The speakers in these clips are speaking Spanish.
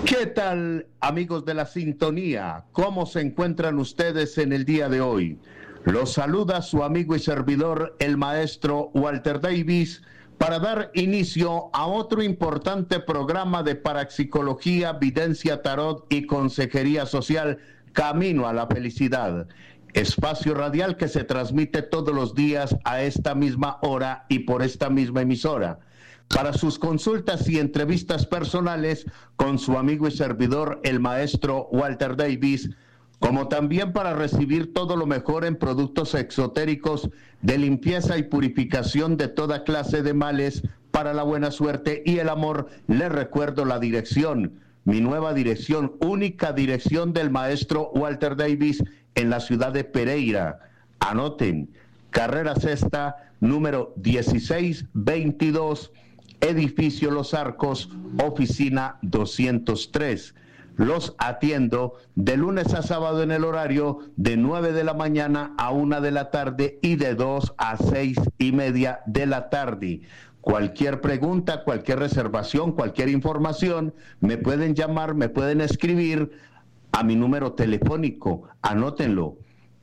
¿Qué tal, amigos de la sintonía? ¿Cómo se encuentran ustedes en el día de hoy? Los saluda su amigo y servidor, el maestro Walter Davis, para dar inicio a otro importante programa de parapsicología, videncia, tarot y consejería social, Camino a la Felicidad. Espacio radial que se transmite todos los días a esta misma hora y por esta misma emisora. Para sus consultas y entrevistas personales con su amigo y servidor, el maestro Walter Davis, como también para recibir todo lo mejor en productos exotéricos de limpieza y purificación de toda clase de males para la buena suerte y el amor, les recuerdo la dirección, mi nueva dirección, única dirección del maestro Walter Davis en la ciudad de Pereira. Anoten, carrera sexta, número 1622, edificio Los Arcos, oficina 203. Los atiendo de lunes a sábado en el horario de 9 de la mañana a 1 de la tarde y de 2 a 6:30 de la tarde. Cualquier pregunta, cualquier reservación, cualquier información, me pueden llamar, me pueden escribir a mi número telefónico. Anótenlo,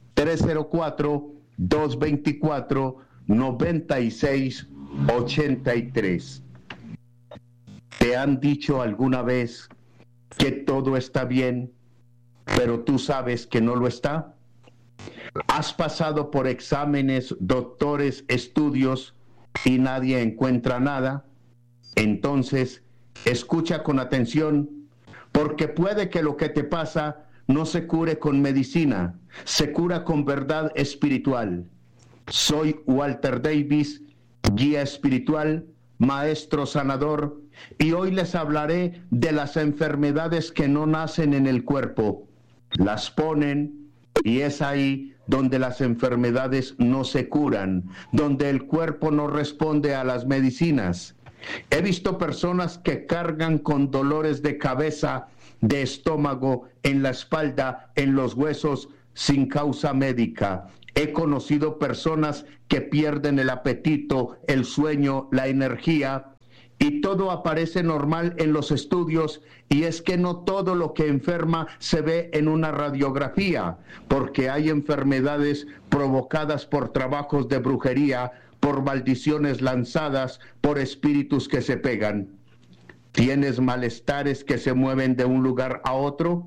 304-224-9683. ¿Te han dicho alguna vez que todo está bien, pero tú sabes que no lo está? ¿Has pasado por exámenes, doctores, estudios y nadie encuentra nada? Entonces, escucha con atención, porque puede que lo que te pasa no se cure con medicina, se cura con verdad espiritual. Soy Walter Davis, guía espiritual, maestro sanador, y hoy les hablaré de las enfermedades que no nacen en el cuerpo, las ponen, y es ahí donde las enfermedades no se curan, donde el cuerpo no responde a las medicinas. He visto personas que cargan con dolores de cabeza, de estómago, en la espalda, en los huesos, sin causa médica. He conocido personas que pierden el apetito, el sueño, la energía, y todo aparece normal en los estudios, y es que no todo lo que enferma se ve en una radiografía, porque hay enfermedades provocadas por trabajos de brujería, por maldiciones lanzadas, por espíritus que se pegan. ¿Tienes malestares que se mueven de un lugar a otro?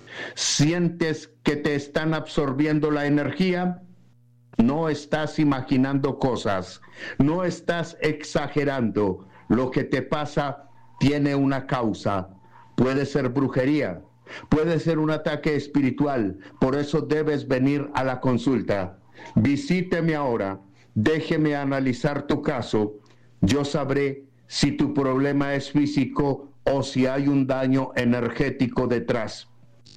¿Sientes que te están absorbiendo la energía? No estás imaginando cosas, no estás exagerando. Lo que te pasa tiene una causa. Puede ser brujería, puede ser un ataque espiritual. Por eso debes venir a la consulta. Visíteme ahora, déjeme analizar tu caso. Yo sabré si tu problema es físico o si hay un daño energético detrás.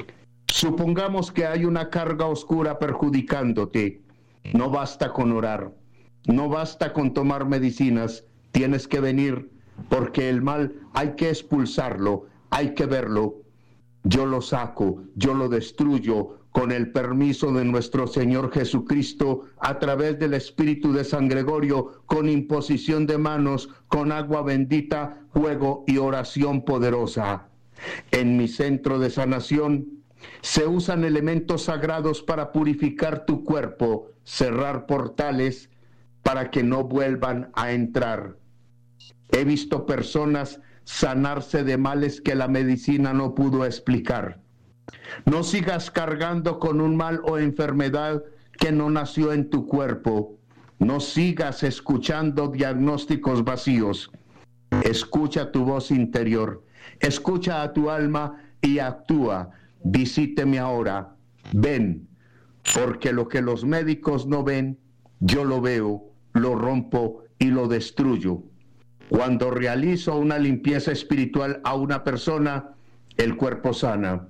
Supongamos que hay una carga oscura perjudicándote. No basta con orar, no basta con tomar medicinas, tienes que venir, porque el mal hay que expulsarlo, hay que verlo. Yo lo saco, yo lo destruyo con el permiso de nuestro Señor Jesucristo, a través del Espíritu de San Gregorio, con imposición de manos, con agua bendita, fuego y oración poderosa. En mi centro de sanación se usan elementos sagrados para purificar tu cuerpo, cerrar portales para que no vuelvan a entrar. He visto personas sanarse de males que la medicina no pudo explicar. No sigas cargando con un mal o enfermedad que no nació en tu cuerpo. No sigas escuchando diagnósticos vacíos. Escucha tu voz interior, escucha a tu alma y actúa. Visíteme ahora, ven, porque lo que los médicos no ven, yo lo veo, lo rompo y lo destruyo. Cuando realizo una limpieza espiritual a una persona, el cuerpo sana.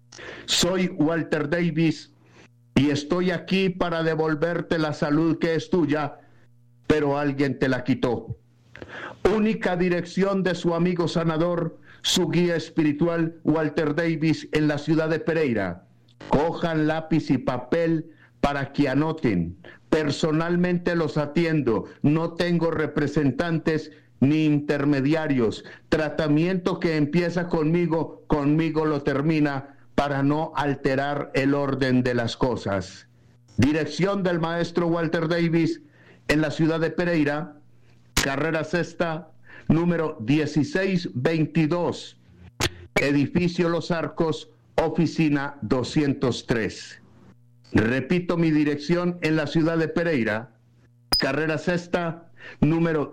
Soy Walter Davis y estoy aquí para devolverte la salud que es tuya, pero alguien te la quitó. Única dirección de su amigo sanador, su guía espiritual Walter Davis, en la ciudad de Pereira. Cojan lápiz y papel para que anoten. Personalmente los atiendo, no tengo representantes ni intermediarios. Tratamiento que empieza conmigo, conmigo lo termina, para no alterar el orden de las cosas. Dirección del maestro Walter Davis en la ciudad de Pereira, carrera sexta, número 1622, edificio Los Arcos, oficina 203. Repito mi dirección en la ciudad de Pereira, carrera sexta, número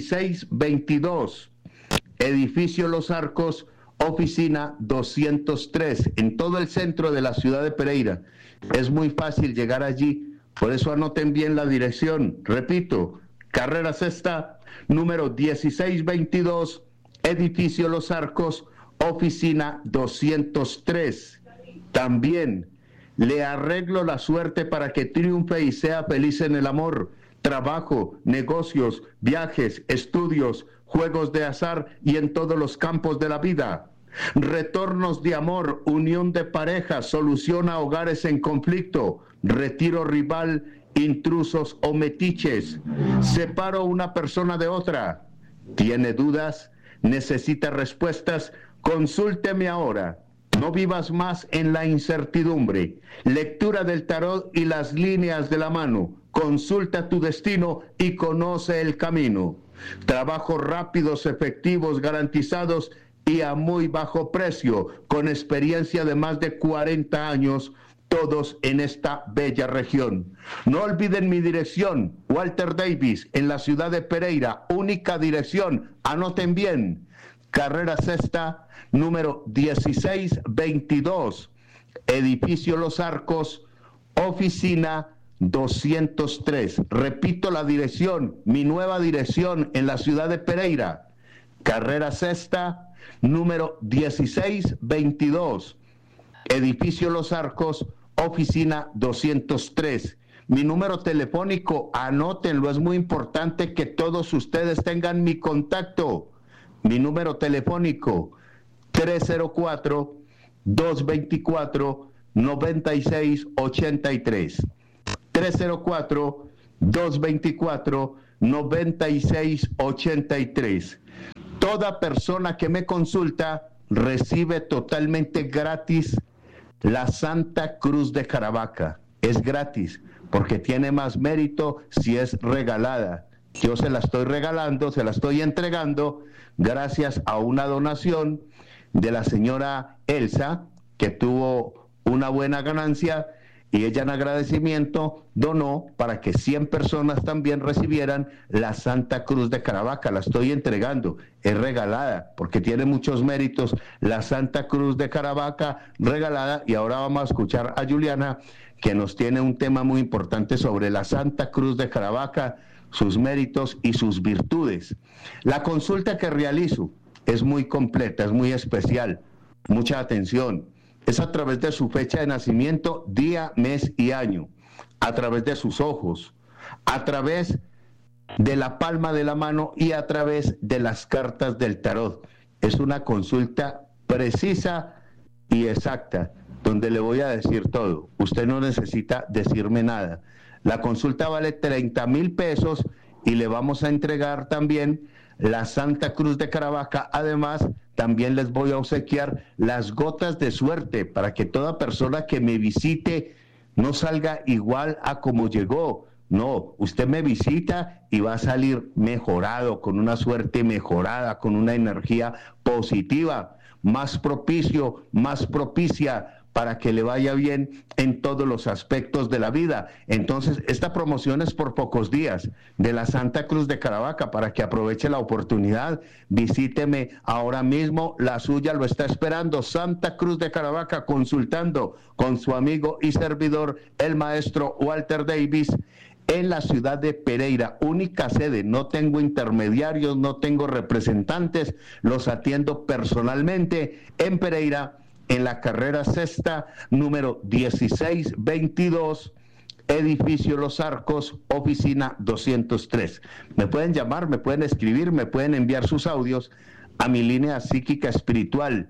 1622, edificio Los Arcos, oficina 203, en todo el centro de la ciudad de Pereira. Es muy fácil llegar allí, por eso anoten bien la dirección. Repito, carrera sexta, número 1622, edificio Los Arcos, oficina 203. También le arreglo la suerte para que triunfe y sea feliz en el amor, trabajo, negocios, viajes, estudios, juegos de azar y en todos los campos de la vida. Retornos de amor, unión de pareja, solución a hogares en conflicto, retiro rival, intrusos o metiches. Separo una persona de otra. ¿Tiene dudas? ¿Necesita respuestas? Consúlteme ahora. No vivas más en la incertidumbre. Lectura del tarot y las líneas de la mano. Consulta tu destino y conoce el camino. Trabajos rápidos, efectivos, garantizados y a muy bajo precio, con experiencia de más de 40 años, todos en esta bella región. No olviden mi dirección, Walter Davis, en la ciudad de Pereira, única dirección, anoten bien, carrera sexta, número 1622, edificio Los Arcos, oficina 203. Repito la dirección, mi nueva dirección en la ciudad de Pereira, carrera sexta, número 1622, edificio Los Arcos, oficina 203. Mi número telefónico, anótenlo, es muy importante que todos ustedes tengan mi contacto. Mi número telefónico, 304-224-9683. 304-224-9683. Toda persona que me consulta recibe totalmente gratis la Santa Cruz de Caravaca. Es gratis porque tiene más mérito si es regalada. Yo se la estoy regalando, se la estoy entregando gracias a una donación de la señora Elsa, que tuvo una buena ganancia, y ella en agradecimiento donó para que 100 personas también recibieran la Santa Cruz de Caravaca. La estoy entregando, es regalada porque tiene muchos méritos la Santa Cruz de Caravaca regalada. Y ahora vamos a escuchar a Juliana, que nos tiene un tema muy importante sobre la Santa Cruz de Caravaca, sus méritos y sus virtudes. La consulta que realizo es muy completa, es muy especial. Mucha atención. Es a través de su fecha de nacimiento, día, mes y año, a través de sus ojos, a través de la palma de la mano y a través de las cartas del tarot. Es una consulta precisa y exacta, donde le voy a decir todo. Usted no necesita decirme nada. La consulta vale 30,000 pesos y le vamos a entregar también la Santa Cruz de Caravaca. Además, también les voy a obsequiar las gotas de suerte para que toda persona que me visite no salga igual a como llegó. No, usted me visita y va a salir mejorado, con una suerte mejorada, con una energía positiva, más propicio, más propicia, para que le vaya bien en todos los aspectos de la vida. Entonces, esta promoción es por pocos días de la Santa Cruz de Caravaca, para que aproveche la oportunidad. Visíteme ahora mismo, la suya lo está esperando. Santa Cruz de Caravaca, consultando con su amigo y servidor, el maestro Walter Davis, en la ciudad de Pereira, única sede. No tengo intermediarios, no tengo representantes, los atiendo personalmente en Pereira, en la carrera sexta, número 1622, edificio Los Arcos, oficina 203. Me pueden llamar, me pueden escribir, me pueden enviar sus audios a mi línea psíquica espiritual,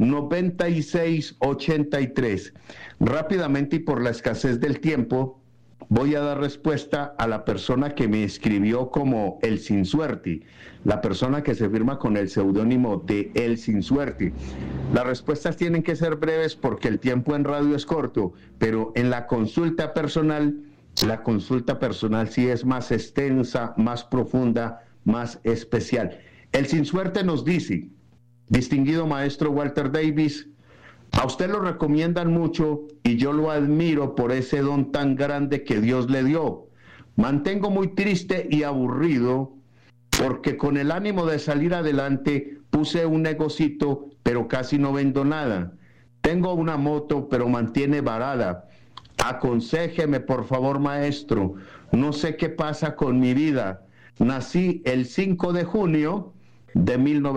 304-224-9683. Rápidamente, y por la escasez del tiempo, voy a dar respuesta a la persona que me escribió como El Sin Suerte, la persona que se firma con el seudónimo de El Sin Suerte. Las respuestas tienen que ser breves porque el tiempo en radio es corto, pero en la consulta personal sí es más extensa, más profunda, más especial. El Sin Suerte nos dice: distinguido maestro Walter Davis, a usted lo recomiendan mucho y yo lo admiro por ese don tan grande que Dios le dio. Mantengo muy triste y aburrido porque con el ánimo de salir adelante puse un negocito, pero casi no vendo nada. Tengo una moto, pero mantiene varada. Aconséjeme, por favor, maestro. No sé qué pasa con mi vida. Nací el 5 de junio de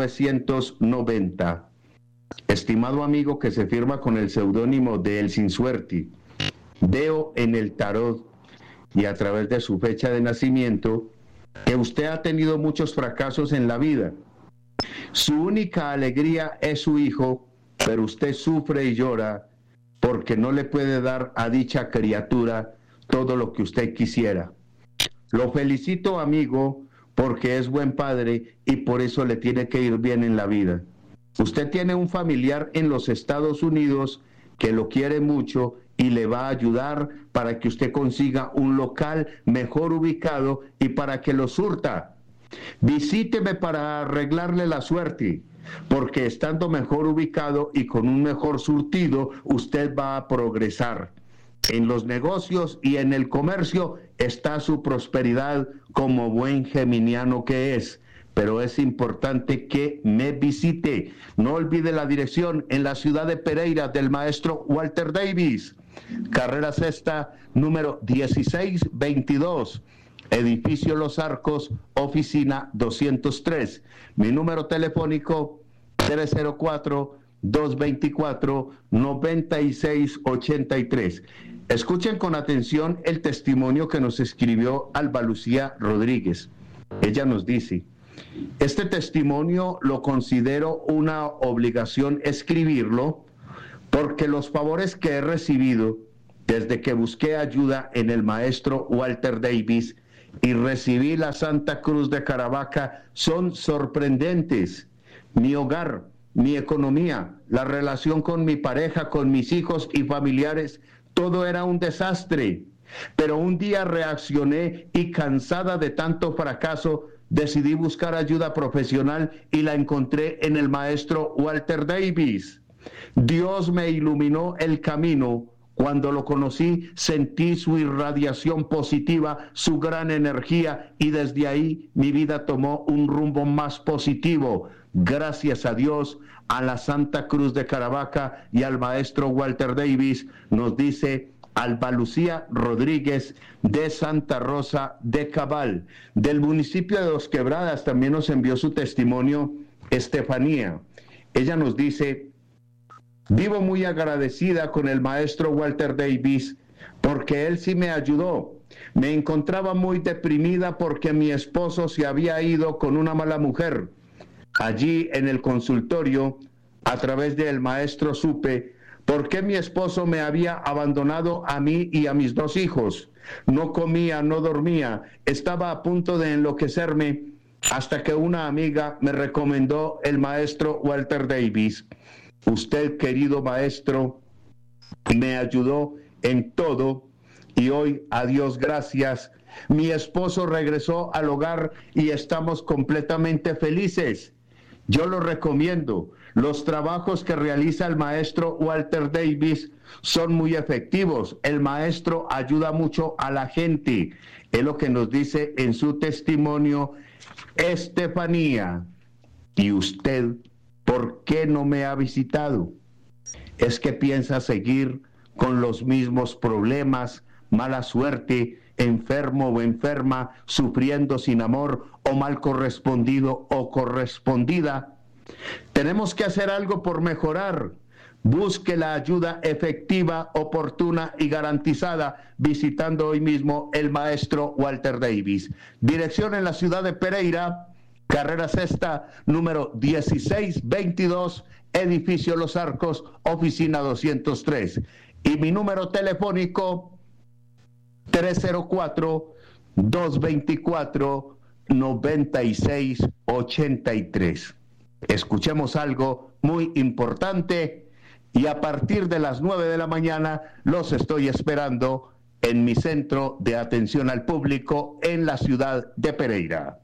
1990. Estimado amigo que se firma con el seudónimo de El Sin Suerte, veo en el tarot y a través de su fecha de nacimiento que usted ha tenido muchos fracasos en la vida. Su única alegría es su hijo, pero usted sufre y llora porque no le puede dar a dicha criatura todo lo que usted quisiera. Lo felicito, amigo, porque es buen padre y por eso le tiene que ir bien en la vida. Usted tiene un familiar en los Estados Unidos que lo quiere mucho y le va a ayudar para que usted consiga un local mejor ubicado y para que lo surta. Visíteme para arreglarle la suerte, porque estando mejor ubicado y con un mejor surtido, usted va a progresar. En los negocios y en el comercio está su prosperidad como buen geminiano que es. Pero es importante que me visite. No olvide la dirección en la ciudad de Pereira del maestro Walter Davis. Carrera Sexta, número 1622. Edificio Los Arcos, oficina 203. Mi número telefónico 304-224-9683. Escuchen con atención el testimonio que nos escribió Alba Lucía Rodríguez. Ella nos dice: este testimonio lo considero una obligación escribirlo porque los favores que he recibido desde que busqué ayuda en el maestro Walter Davis y recibí la Santa Cruz de Caravaca son sorprendentes. Mi hogar, mi economía, la relación con mi pareja, con mis hijos y familiares, todo era un desastre. Pero un día reaccioné y, cansada de tanto fracaso, decidí buscar ayuda profesional y la encontré en el maestro Walter Davis. Dios me iluminó el camino. Cuando lo conocí, sentí su irradiación positiva, su gran energía, y desde ahí mi vida tomó un rumbo más positivo. Gracias a Dios, a la Santa Cruz de Caravaca y al maestro Walter Davis, nos dice Alba Lucía Rodríguez de Santa Rosa de Cabal. Del municipio de Dos Quebradas también nos envió su testimonio Estefanía. Ella nos dice: vivo muy agradecida con el maestro Walter Davis porque él sí me ayudó. Me encontraba muy deprimida porque mi esposo se había ido con una mala mujer. Allí en el consultorio, a través del maestro, supe por qué mi esposo me había abandonado a mí y a mis 2 hijos. No comía, no dormía, estaba a punto de enloquecerme hasta que una amiga me recomendó el maestro Walter Davis. Usted, querido maestro, me ayudó en todo y hoy, a Dios gracias, mi esposo regresó al hogar y estamos completamente felices. Yo lo recomiendo. Los trabajos que realiza el maestro Walter Davis son muy efectivos. El maestro ayuda mucho a la gente. Es lo que nos dice en su testimonio Estefanía. ¿Y usted por qué no me ha visitado? ¿Es que piensa seguir con los mismos problemas, mala suerte, enfermo o enferma, sufriendo sin amor o mal correspondido o correspondida? Tenemos que hacer algo por mejorar. Busque la ayuda efectiva, oportuna y garantizada visitando hoy mismo el maestro Walter Davis. Dirección en la ciudad de Pereira, Carrera Sexta, número 1622, edificio Los Arcos, oficina 203. Y mi número telefónico 304-224-9683. Escuchemos algo muy importante y a partir de las 9 de la mañana los estoy esperando en mi centro de atención al público en la ciudad de Pereira.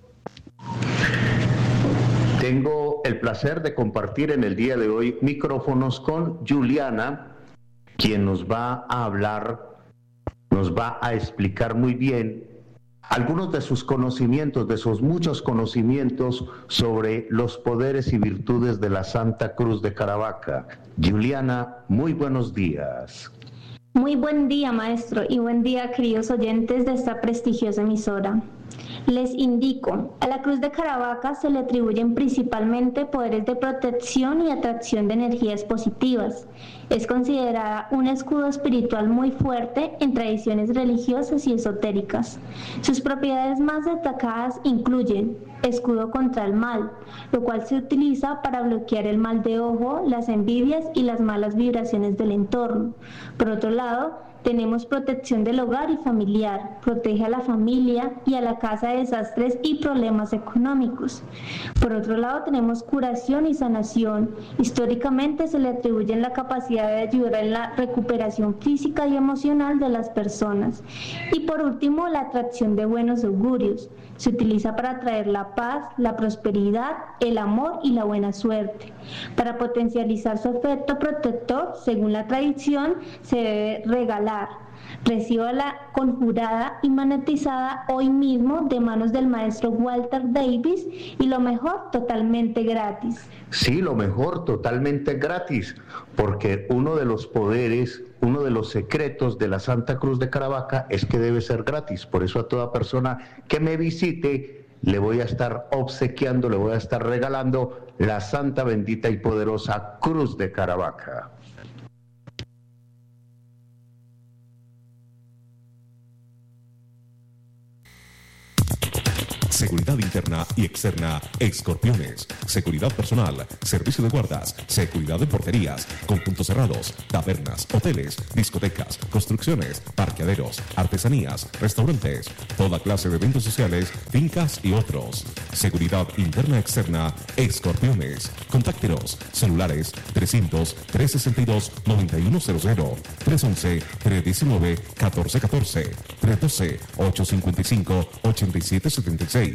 Tengo el placer de compartir en el día de hoy micrófonos con Juliana, quien nos va a hablar, nos va a explicar muy bien algunos de sus conocimientos, de sus muchos conocimientos sobre los poderes y virtudes de la Santa Cruz de Caravaca. Juliana, muy buenos días. Muy buen día, maestro, y buen día, queridos oyentes de esta prestigiosa emisora. Les indico, a la Cruz de Caravaca se le atribuyen principalmente poderes de protección y atracción de energías positivas. Es considerada un escudo espiritual muy fuerte en tradiciones religiosas y esotéricas. Sus propiedades más destacadas incluyen escudo contra el mal, lo cual se utiliza para bloquear el mal de ojo, las envidias y las malas vibraciones del entorno. Por otro lado, tenemos protección del hogar y familiar, protege a la familia y a la casa de desastres y problemas económicos. Por otro lado, tenemos curación y sanación. Históricamente se le atribuye la capacidad de ayudar en la recuperación física y emocional de las personas. Y por último, la atracción de buenos augurios. Se utiliza para atraer la paz, la prosperidad, el amor y la buena suerte. Para potencializar su efecto protector, según la tradición, se debe regalar. Recíbala conjurada y magnetizada hoy mismo de manos del maestro Walter Davis y lo mejor, totalmente gratis. Sí, lo mejor, totalmente gratis, porque uno de los poderes, uno de los secretos de la Santa Cruz de Caravaca es que debe ser gratis. Por eso a toda persona que me visite le voy a estar obsequiando, le voy a estar regalando la Santa, Bendita y Poderosa Cruz de Caravaca. Seguridad interna y externa, Escorpiones. Seguridad personal, servicio de guardas, seguridad de porterías, conjuntos cerrados, tabernas, hoteles, discotecas, construcciones, parqueaderos, artesanías, restaurantes, toda clase de eventos sociales, fincas y otros. Seguridad interna externa, Escorpiones. Contáctenos, celulares 300-362-9100, 311-319-1414, 312-855-8776.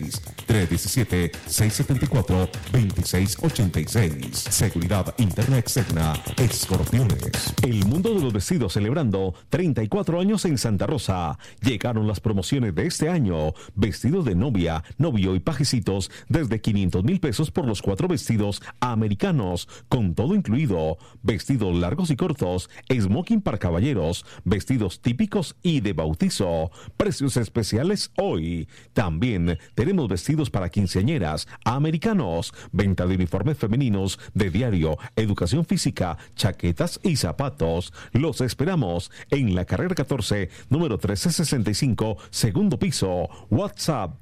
317-674-2686. Seguridad interna externa, Escorpiones. El mundo de los vestidos celebrando 34 años en Santa Rosa. Llegaron las promociones de este año. Vestidos de novia, novio y pajecitos desde 500,000 pesos por los 4 vestidos americanos, con todo incluido. Vestidos largos y cortos, smoking para caballeros, vestidos típicos y de bautizo. Precios especiales hoy. También tenemos vestidos para quinceañeras, americanos, venta de uniformes femeninos, de diario, educación física, chaquetas y zapatos. Los esperamos en la carrera 14, número 1365, segundo piso. WhatsApp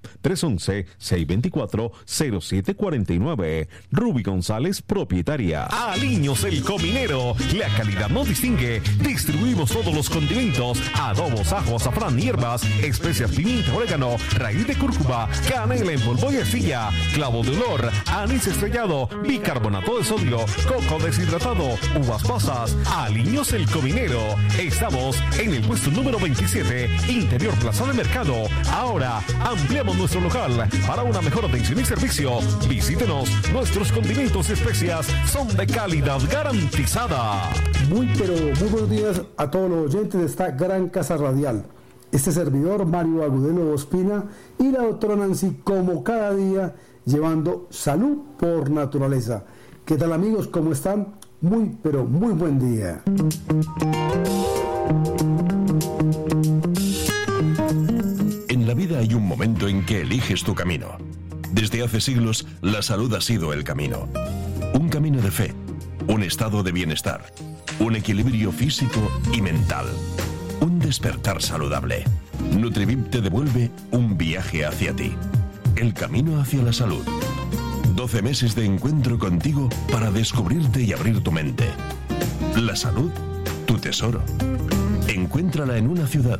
311-624-0749. Ruby González, propietaria. Aliños el Cominero. La calidad nos distingue. Distribuimos todos los condimentos, adobos, ajo, azafrán, hierbas, especias, pimienta, orégano, raíz de cúrcuma, canela en polvo y arcilla, clavo de olor, anís estrellado, bicarbonato de sodio, coco deshidratado, uvas pasas. Aliños el Cominero. Estamos en el puesto número 27, Interior Plaza de Mercado. Ahora ampliamos nuestro local para una mejor atención y servicio. Visítenos. Nuestros condimentos y especias son de calidad garantizada. Muy buenos días a todos los oyentes de esta gran casa radial. Este servidor, Mario Agudelo Ospina, y la doctora Nancy, como cada día, llevando salud por naturaleza. ¿Qué tal, amigos? ¿Cómo están? Muy buen día. En la vida hay un momento en que eliges tu camino. Desde hace siglos, la salud ha sido el camino. Un camino de fe, un estado de bienestar, un equilibrio físico y mental. Un despertar saludable. Nutrivip te devuelve un viaje hacia ti. El camino hacia la salud. 12 meses de encuentro contigo para descubrirte y abrir tu mente. La salud, tu tesoro. Encuéntrala en una ciudad,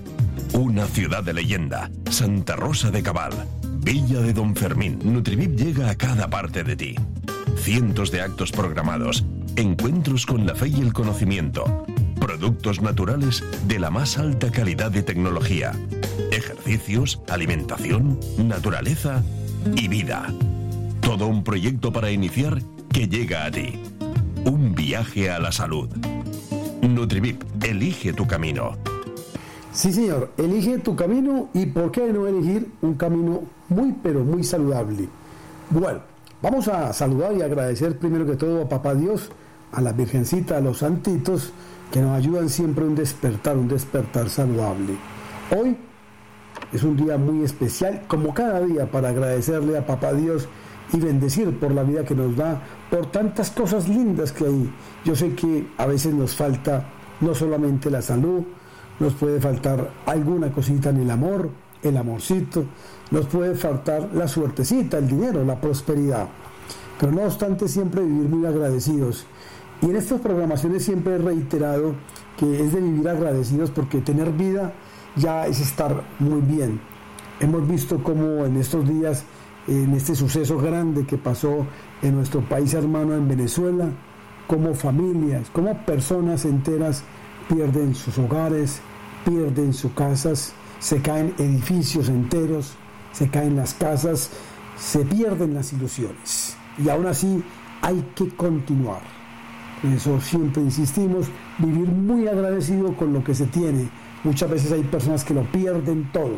Una ciudad de leyenda, Santa Rosa de Cabal, Villa de Don Fermín. Nutrivip llega a cada parte de ti. Cientos de actos programados, encuentros con la fe y el conocimiento, productos naturales de la más alta calidad de tecnología, ejercicios, alimentación, naturaleza y vida. Todo un proyecto para iniciar que llega a ti. Un viaje a la salud. Nutrivip, elige tu camino. Sí, señor, elige tu camino y por qué no elegir un camino muy, pero muy saludable. Bueno, vamos a saludar y agradecer primero que todo a Papá Dios, a la Virgencita, a los santitos que nos ayudan siempre a un despertar saludable. Hoy es un día muy especial, como cada día, para agradecerle a Papá Dios y bendecir por la vida que nos da, por tantas cosas lindas que hay. Yo sé que a veces nos falta no solamente la salud, nos puede faltar alguna cosita en el amor, el amorcito, nos puede faltar la suertecita, el dinero, la prosperidad. Pero no obstante, siempre vivir muy agradecidos. Y en estas programaciones siempre he reiterado que es de vivir agradecidos, porque tener vida ya es estar muy bien. Hemos visto cómo en estos días, en este suceso grande que pasó en nuestro país hermano, en Venezuela, como familias, como personas enteras pierden sus hogares, pierden sus casas, se caen edificios enteros, se caen las casas, se pierden las ilusiones. Y aún así hay que continuar. Por eso siempre insistimos, vivir muy agradecido con lo que se tiene. Muchas veces hay personas que lo pierden todo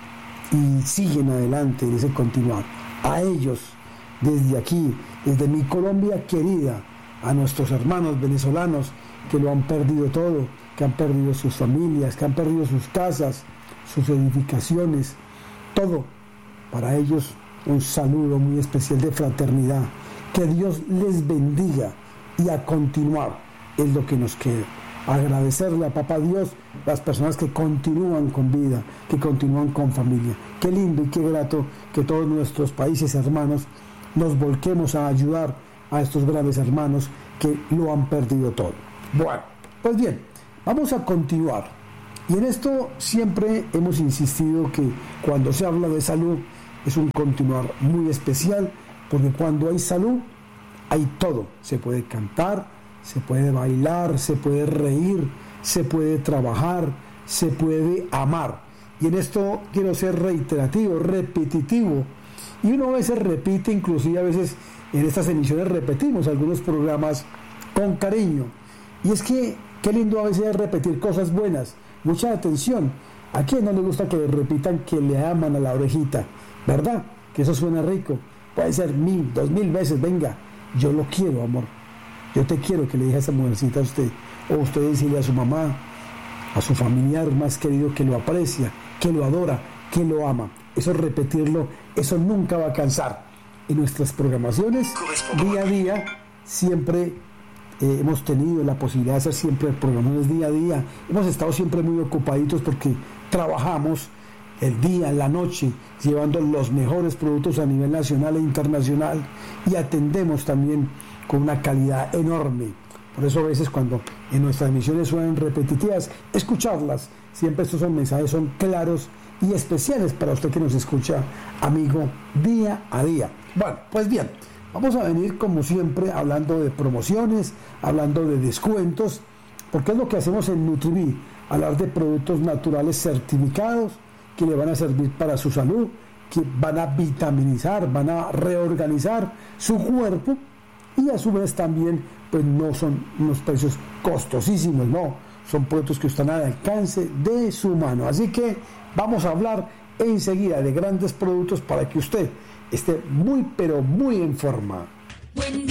y siguen adelante en ese continuar. A ellos, desde aquí, desde mi Colombia querida, a nuestros hermanos venezolanos que lo han perdido todo, que han perdido sus familias, que han perdido sus casas, sus edificaciones, todo. Para ellos un saludo muy especial de fraternidad. Que Dios les bendiga y a continuar es lo que nos queda. Agradecerle a Papá Dios las personas que continúan con vida, que continúan con familia. Qué lindo y qué grato que todos nuestros países hermanos nos volquemos a ayudar a estos grandes hermanos que lo han perdido todo. Bueno, pues bien, vamos a continuar. Y en esto siempre hemos insistido que cuando se habla de salud es un continuar muy especial, porque cuando hay salud hay todo. Se puede cantar, se puede bailar, se puede reír, se puede trabajar, se puede amar. Y en esto quiero ser reiterativo, repetitivo. Y uno a veces repite, inclusive a veces en estas emisiones repetimos algunos programas con cariño. Y es que qué lindo a veces es repetir cosas buenas. Mucha atención. ¿A quién no le gusta que le repitan que le aman a la orejita? ¿Verdad? Que eso suena rico. Puede ser 1000, 2000 veces. Venga, yo lo quiero, amor. Yo te quiero, que le diga a esa mujercita a usted. O usted decirle a su mamá, a su familiar más querido, que lo aprecia, que lo adora, que lo ama. Eso repetirlo, eso nunca va a cansar. En nuestras programaciones, día a día, siempre hemos tenido la posibilidad de hacer siempre programaciones día a día. Hemos estado siempre muy ocupaditos porque trabajamos el día, la noche, llevando los mejores productos a nivel nacional e internacional, y atendemos también con una calidad enorme. Por eso a veces cuando en nuestras emisiones suenan repetitivas, escucharlas, siempre estos son mensajes, son claros y especiales para usted que nos escucha, amigo, día a día. Bueno, pues bien, vamos a venir como siempre hablando de promociones, hablando de descuentos, porque es lo que hacemos en Nutrivip, hablar de productos naturales certificados que le van a servir para su salud, que van a vitaminizar, van a reorganizar su cuerpo, y a su vez también pues no son unos precios costosísimos, no, son productos que están al alcance de su mano. Así que vamos a hablar enseguida de grandes productos para que usted esté muy pero muy en forma. Buen